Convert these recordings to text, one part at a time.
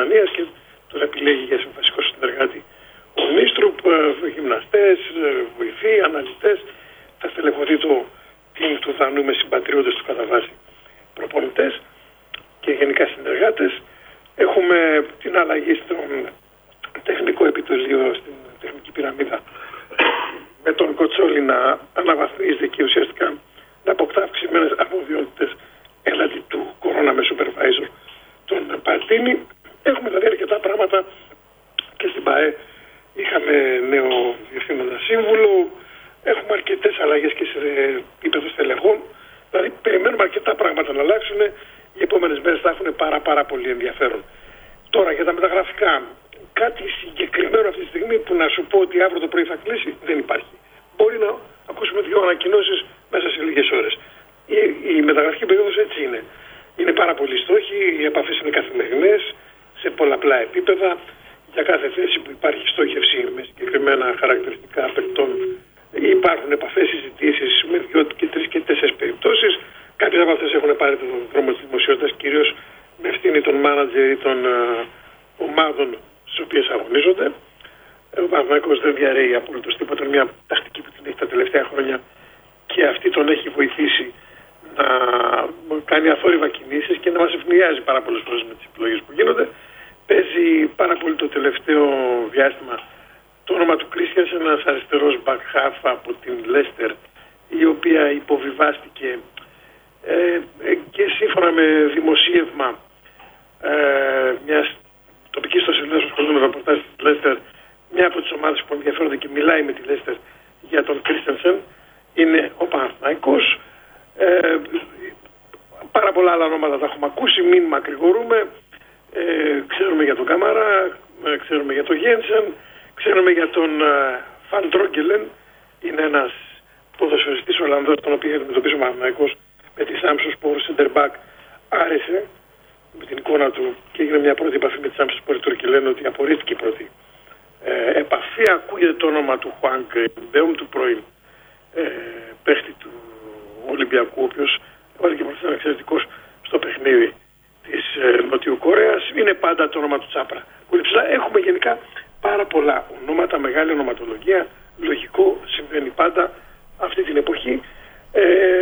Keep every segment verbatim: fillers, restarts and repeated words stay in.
Δανίας και τον επιλέγει για βασικό συνεργάτη ο Νίστρουπ, γυμναστές, βοηθοί, αναλυτές. Θα στελεχωθεί το team του Δανού με συμπατριώτες του κατά βάση προπονητές και γενικά συνεργάτες. Έχουμε την αλλαγή στον τεχνικό επιτελείο, στην τεχνική πυραμίδα, με τον Κοτσόλη να αναβαθμίζεται και ουσιαστικά να αποκτά αυξημένες αρμοδιότητες έναντι του κορώνα με supervisor τον Παρτίνη. Έχουμε δηλαδή αρκετά πράγματα και στην ΠΑΕ. Είχαμε νέο διευθύνοντα σύμβουλο, έχουμε αρκετές αλλαγές και σε επίπεδο στελεχών. Δηλαδή περιμένουμε αρκετά πράγματα να αλλάξουν. Οι επόμενες μέρες θα έχουν πάρα πάρα πολύ ενδιαφέρον. Τώρα για τα μεταγραφικά, κάτι συγκεκριμένο αυτή τη στιγμή που να σου πω ότι αύριο το πρωί θα κλείσει, δεν υπάρχει. Μπορεί να ακούσουμε δύο ανακοινώσεις μέσα σε λίγες ώρες. Η, η μεταγραφική περίοδος έτσι είναι. Είναι πάρα πολλοί στόχοι, οι επαφές είναι καθημερινές, σε πολλαπλά επίπεδα. Για κάθε θέση που υπάρχει στόχευση με συγκεκριμένα χαρακτηριστικά παικτών, υπάρχουν επαφές, συζητήσεις με δύο και τρεις και τέσσερις περιπτώσεις. Κάποιες από αυτές έχουν πάρει τον δρόμο της δημοσιότητας, κυρίως με ευθύνη των μάνατζερ ή των uh, ομάδων στις οποίες αγωνίζονται. Ο Παναθηναϊκός δεν διαρρέει απολύτως τίποτα, μια τακτική που την έχει τα τελευταία χρόνια και αυτή τον έχει βοηθήσει να κάνει αθόρυβα κινήσεις και να μας ευνηδιάζει πάρα πολλές φορές με τις επιλογές που γίνονται. Παίζει πάρα πολύ το τελευταίο διάστημα το όνομα του Κρίστιανς, ένας αριστερός back half από την Λέστερ, η οποία υποβιβάστηκε ε, και σύμφωνα με δημοσίευμα ε, μιας τοπικής ιστοσελίδας που ασχολούνται με ρεπορτάζ της Λέστερ, μια από τις ομάδες που ενδιαφέρονται και μιλάει με τη Λέστερ για τον Κρίστιανσεν είναι ο Παναθηναϊκός. Ε, πάρα πολλά άλλα ονόματα τα έχουμε ακούσει, μην μακρηγορούμε. Ε, ξέρουμε για τον Καμαρά, ε, ξέρουμε για τον Γένσεν, ξέρουμε για τον ε, Φαν Τρόγκελεν. Είναι ένας ποδοσφαιριστής Ολλανδός, τον οποίο αντιμετωπίσει ο Παναθηναϊκός με τη Samsunspor center back. Άρεσε με την εικόνα του και έγινε μια πρώτη επαφή με τη Samsunspor. Οι Τούρκοι λένε ότι απορρίφθηκε η πρώτη ε, επαφή. Ακούγεται το όνομα του Χουάνκ Μπέουμ, του πρώην ε, παίχτη του Ολυμπιακού, ο οποίος βάλε και πολύ εξαιρετικός στο παιχνίδι της ε, Νοτιού Κορέας. Είναι πάντα το όνομα του Τσάπρα. Πολύ ψηλά. Έχουμε γενικά πάρα πολλά ονόματα, μεγάλη ονοματολογία. Λογικό, συμβαίνει πάντα αυτή την εποχή. Ε,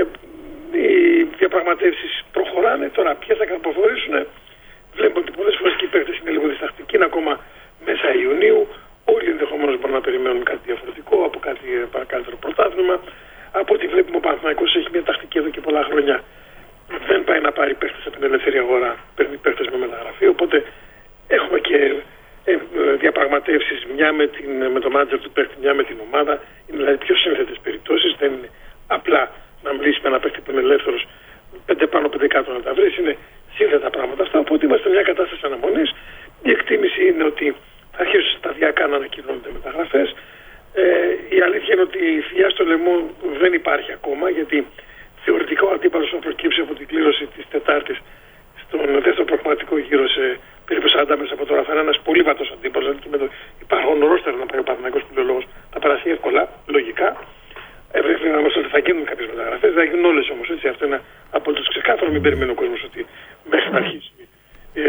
οι διαπραγματεύσεις προχωράνε. Τώρα ποιες θα καταπροφορήσουν. Βλέπουμε ότι πολλές φορές και οι παίκτες είναι λίγο διστακτικοί. Είναι ακόμα μέσα Ιουνίου. Όλοι ενδεχομένως μπορούν να περιμένουν κάτι διαφορετικό από κάτι παρακαλύτερο πρωτάθλημα. Από ό,τι βλέπουμε ο Παναθηναϊκός έχει μια τακτική εδώ και πολλά χρόνια. Δεν πάει να πάρει παίχτες από την ελεύθερη αγορά, παίρνει παίχτες με μεταγραφή. Οπότε έχουμε και ε, διαπραγματεύσεις, μια με, την, με το μάνατζερ του παίχτη, μια με την ομάδα. Είναι δηλαδή πιο σύνθετες περιπτώσεις. Δεν είναι απλά να μιλήσει με ένα παίχτη που είναι ελεύθερος, πέντε πάνω, πέντε κάτω να τα βρει. Είναι σύνθετα πράγματα αυτά. Οπότε είμαστε σε μια κατάσταση αναμονής. Η εκτίμηση είναι ότι θα αρχίσουν σταδιακά να ανακοινώνονται μεταγραφές. Ε, η αλήθεια είναι ότι η θηλιά στο λαιμό δεν υπάρχει ακόμα, γιατί θεωρητικά ο αντίπαλος θα προκύψει από την κλήρωση της Τετάρτης στον δεύτερο προγραμματικό γύρο σε περίπου σαράντα μέρες από τώρα. Θα είναι ένας πολύ βατός αντίπαλος. Δηλαδή με το υπάρχουν ορόστερο να πάει ο Παναθηναϊκός που λέει ο λόγος, θα περάσει εύκολα, λογικά. Έβρεχε να μας ότι θα γίνουν κάποιες μεταγραφές, δεν θα γίνουν όλες όμως. Έτσι. Αυτό είναι απολύτως ξεκάθαρο. Μην περιμένει ο κόσμος ότι μέχρι να αρχίσει ε,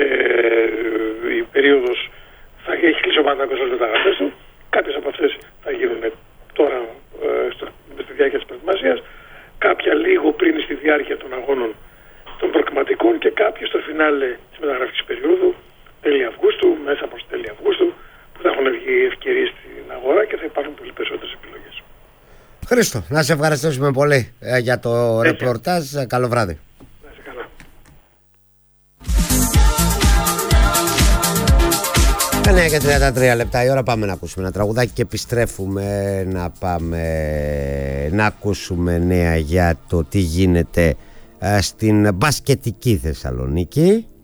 η περίοδος θα έχει κλείσει ο Παναθηναϊκός όλες τις μεταγραφές του. Κάποιες από αυτές θα γίνουν τώρα ε, στο, στη διάρκεια της προετοιμασίας, κάποια λίγο πριν στη διάρκεια των αγώνων των προκριματικών και κάποιες στο φινάλε της μεταγραφικής περίοδου, τέλη Αυγούστου, μέσα προς τέλη Αυγούστου, που θα έχουν βγει ευκαιρίες στην αγορά και θα υπάρχουν πολύ περισσότερες επιλογές. Χρήστο, να σε ευχαριστήσουμε πολύ ε, για το Έχει. ρεπορτάζ. Καλό βράδυ. Να είσαι καλά. εννιά και τριάντα τρία λεπτά η ώρα, πάμε να ακούσουμε ένα τραγουδάκι και επιστρέφουμε να πάμε να ακούσουμε νέα για το τι γίνεται στην μπασκετική Θεσσαλονίκη.